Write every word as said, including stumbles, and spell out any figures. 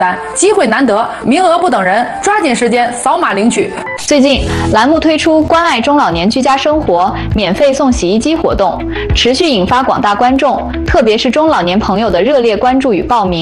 单，机会难得，名额不等人，抓紧时间扫码领取。 最近，栏目推出关爱中老年居家生活免费送洗衣机活动，持续引发广大观众，特别是中老年朋友的热烈关注与报名。